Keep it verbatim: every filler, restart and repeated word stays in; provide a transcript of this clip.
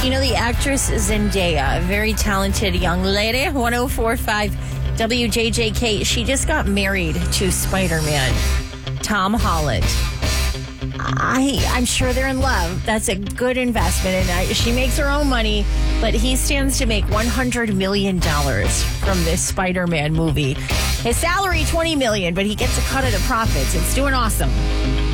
You know, the actress Zendaya, a very talented young lady, one oh four point five W J J K, she just got married to Spider-Man, Tom Holland. I, I'm sure they're in love. That's a good investment. And I, she makes her own money, but he stands to make one hundred million dollars from this Spider-Man movie. His salary, twenty million dollars, but he gets a cut of the profits. It's doing awesome.